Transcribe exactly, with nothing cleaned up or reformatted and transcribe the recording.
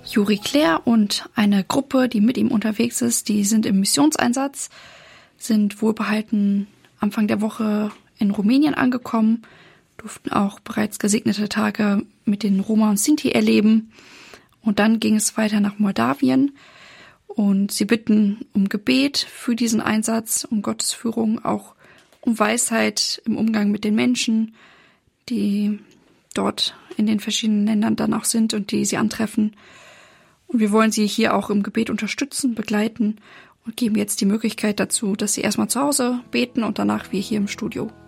Juri Claire und eine Gruppe, die mit ihm unterwegs ist, die sind im Missionseinsatz, sind wohlbehalten Anfang der Woche in Rumänien angekommen, durften auch bereits gesegnete Tage mit den Roma und Sinti erleben. Und dann ging es weiter nach Moldawien. Und sie bitten um Gebet für diesen Einsatz, um Gottes Führung, auch um Weisheit im Umgang mit den Menschen, die dort in den verschiedenen Ländern dann auch sind und die sie antreffen. Und wir wollen sie hier auch im Gebet unterstützen, begleiten und geben jetzt die Möglichkeit dazu, dass sie erstmal zu Hause beten und danach wir hier im Studio.